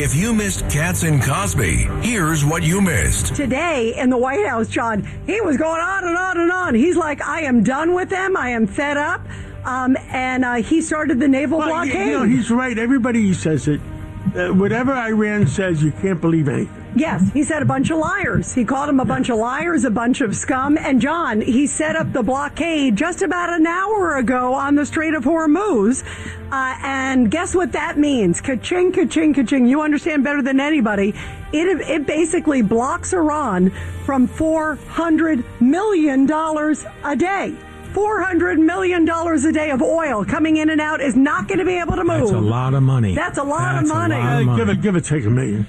If you missed Katz and Cosby, here's what you missed. Today in the White House, John, he was going on and on and on. He's like, I am done with them. I am fed up. And he started the naval blockade. You know, he's right. Everybody says it. Whatever Iran says, you can't believe anything. Yes, he said a bunch of liars. He called them a bunch of liars, a bunch of scum. And John, he set up the blockade just about an hour ago on the Strait of Hormuz. And guess what that means? Ka-ching, ka-ching, ka-ching. You understand better than anybody. It basically blocks Iran from $400 million a day. $400 million a day of oil coming in and out is not going to be able to move. That's a lot of money. That's a lot of money. Give it, take $1 million.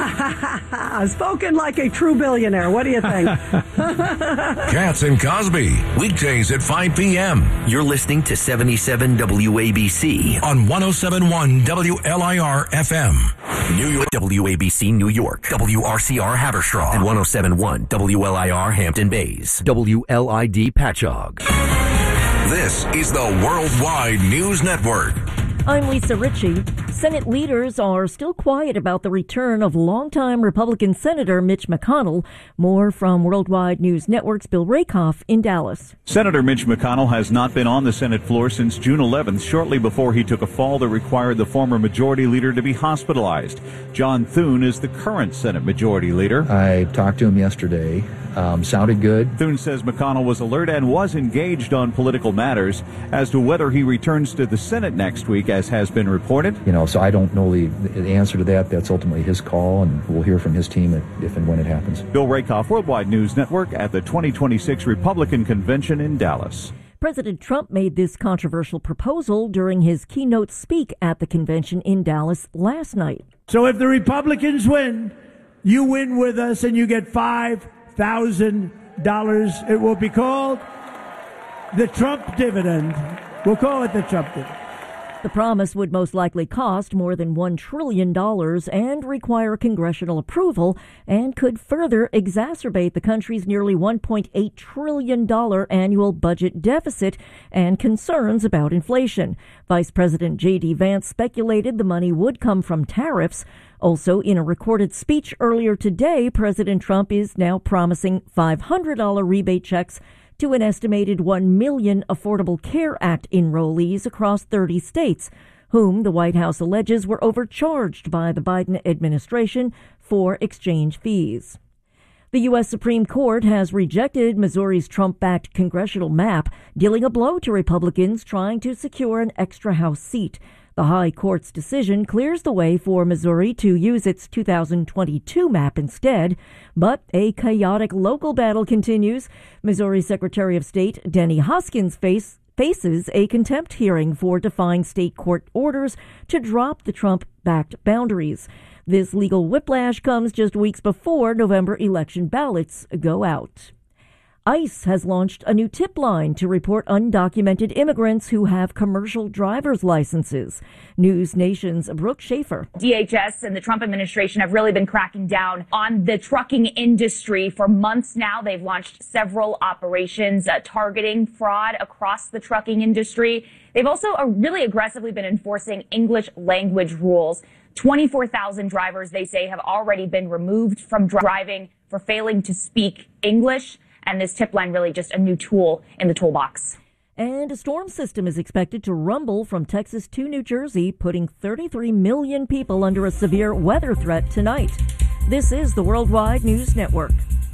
Spoken like a true billionaire. What do you think? Katz and Cosby, weekdays at 5 p.m. You're listening to 77 WABC on 107.1 WLIR FM. New York, WABC New York, WRCR Haverstraw, and 107.1 WLIR Hampton Bays, WLID Patchogue. This is the Worldwide News Network. I'm Lisa Ritchie. Senate leaders are still quiet about the return of longtime Republican Senator Mitch McConnell. More from Worldwide News Network's Bill Rakoff in Dallas. Senator Mitch McConnell has not been on the Senate floor since June 11th, shortly before he took a fall that required the former majority leader to be hospitalized. John Thune is the current Senate majority leader. I talked to him yesterday. Sounded good. Thune says McConnell was alert and was engaged on political matters. As to whether he returns to the Senate next week, as has been reported, so I don't know the answer to that. That's ultimately his call, and we'll hear from his team if and when it happens. Bill Rakoff, Worldwide News Network, at the 2026 Republican Convention in Dallas. President Trump made this controversial proposal during his keynote speak at the convention in Dallas last night. So if the Republicans win, you win with us and you get $5,000. It will be called the Trump dividend. We'll call it the Trump dividend. The promise would most likely cost more than $1 trillion and require congressional approval and could further exacerbate the country's nearly $1.8 trillion annual budget deficit and concerns about inflation. Vice President J.D. Vance speculated the money would come from tariffs. Also, in a recorded speech earlier today, President Trump is now promising $500 rebate checks to an estimated 1 million Affordable Care Act enrollees across 30 states, whom the White House alleges were overcharged by the Biden administration for exchange fees. The U.S. Supreme Court has rejected Missouri's Trump-backed congressional map, dealing a blow to Republicans trying to secure an extra House seat. The High Court's decision clears the way for Missouri to use its 2022 map instead, but a chaotic local battle continues. Missouri Secretary of State Denny Hoskins faces a contempt hearing for defying state court orders to drop the Trump-backed boundaries. This legal whiplash comes just weeks before November election ballots go out. ICE has launched a new tip line to report undocumented immigrants who have commercial driver's licenses. News Nation's Brooke Schaefer. DHS and the Trump administration have really been cracking down on the trucking industry for months now. They've launched several operations targeting fraud across the trucking industry. They've also really aggressively been enforcing English language rules. 24,000 drivers, they say, have already been removed from driving for failing to speak English. And this tip line really just a new tool in the toolbox. And a storm system is expected to rumble from Texas to New Jersey, putting 33 million people under a severe weather threat tonight. This is the Worldwide News Network.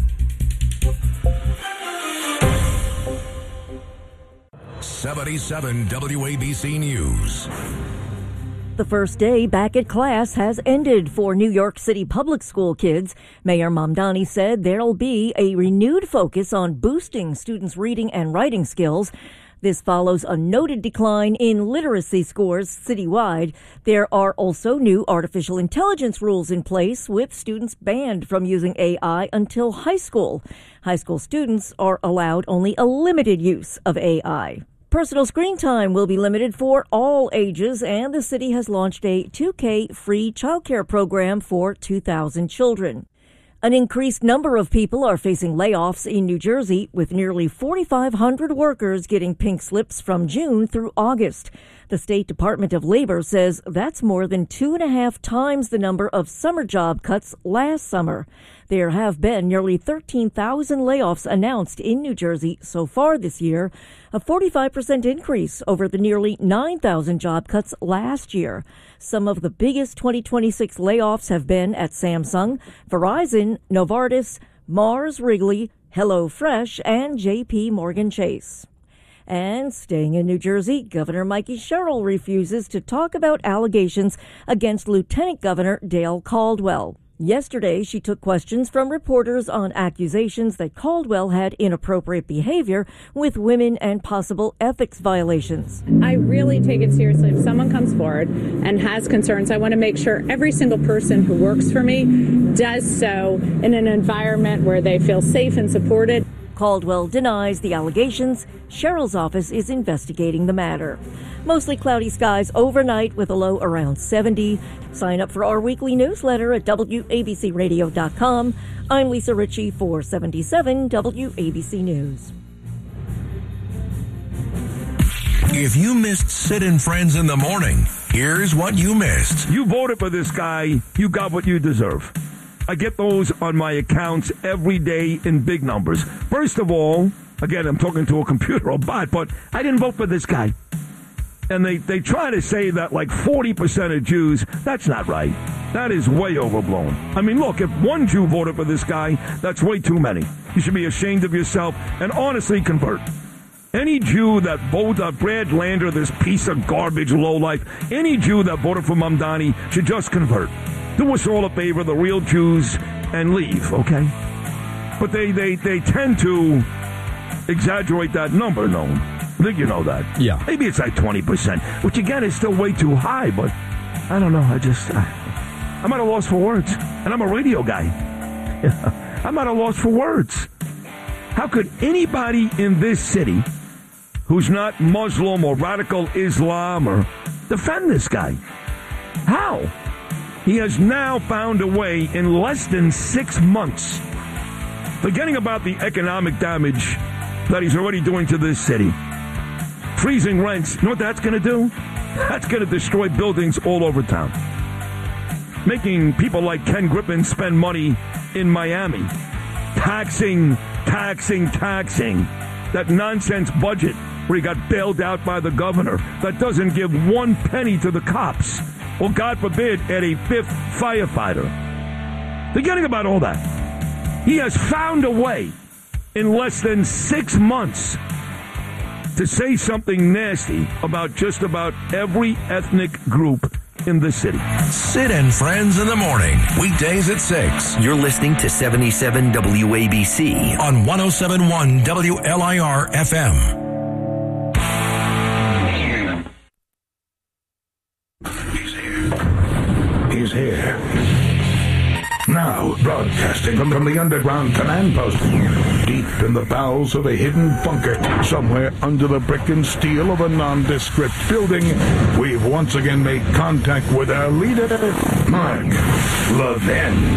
'77 WABC News. The first day back at class has ended for New York City public school kids. Mayor Mamdani said there'll be a renewed focus on boosting students' reading and writing skills. This follows a noted decline in literacy scores citywide. There are also new artificial intelligence rules in place, with students banned from using AI until high school. High school students are allowed only a limited use of AI. Personal screen time will be limited for all ages, and the city has launched a $2K free childcare program for 2,000 children. An increased number of people are facing layoffs in New Jersey, with nearly 4,500 workers getting pink slips from June through August. The State Department of Labor says that's more than 2.5 times the number of summer job cuts last summer. There have been nearly 13,000 layoffs announced in New Jersey so far this year, a 45% increase over the nearly 9,000 job cuts last year. Some of the biggest 2026 layoffs have been at Samsung, Verizon, Novartis, Mars Wrigley, HelloFresh, and J.P. Morgan Chase. And staying in New Jersey, Governor Mikey Sherrill refuses to talk about allegations against Lieutenant Governor Dale Caldwell. Yesterday, she took questions from reporters on accusations that Caldwell had inappropriate behavior with women and possible ethics violations. I really take it seriously. If someone comes forward and has concerns, I want to make sure every single person who works for me does so in an environment where they feel safe and supported. Caldwell denies the allegations. Sherrill's office is investigating the matter. Mostly cloudy skies overnight with a low around 70. Sign up for our weekly newsletter at WABCRadio.com. I'm Lisa Ritchie for 77 WABC News. If you missed Sid and Friends in the morning, here's what you missed. You voted for this guy, you got what you deserve. I get those on my accounts every day in big numbers. First of all, again, I'm talking to a computer or bot, but I didn't vote for this guy. And they try to say that like 40% of Jews, that's not right. That is way overblown. I mean, look, if one Jew voted for this guy, that's way too many. You should be ashamed of yourself and honestly convert. Any Jew that voted Brad Lander, this piece of garbage lowlife, any Jew that voted for Mamdani should just convert. Do us all a favor, the real Jews, and leave, okay? But they tend to exaggerate that number, no? I think you know that. Yeah. Maybe it's like 20%, which again is still way too high, but I don't know. I'm at a loss for words. And I'm a radio guy. I'm at a loss for words. How could anybody in this city who's not Muslim or radical Islam or defend this guy? How? He has now found a way in less than 6 months, forgetting about the economic damage that he's already doing to this city. Freezing rents, you know what that's going to do? That's going to destroy buildings all over town. Making people like Ken Griffin spend money in Miami. Taxing. That nonsense budget where he got bailed out by the governor that doesn't give 1 penny to the cops. Or, God forbid, add a 5th firefighter. Forgetting about all that. He has found a way in less than 6 months to say something nasty about just about every ethnic group in the city. Sid and Friends in the morning, weekdays at 6. You're listening to 77 WABC on 107.1 WLIR FM. He's here. Now, broadcasting from the underground command post, deep in the bowels of a hidden bunker, somewhere under the brick and steel of a nondescript building, we've once again made contact with our leader, Mark Levin.